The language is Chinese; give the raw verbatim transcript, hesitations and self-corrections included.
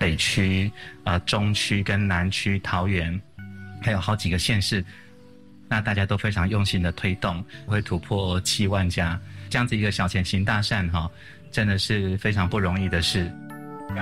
北区、呃中区跟南区、桃园，还有好几个县市，那大家都非常用心的推动，会突破七万家，这样子一个小钱行大善哈，真的是非常不容易的事。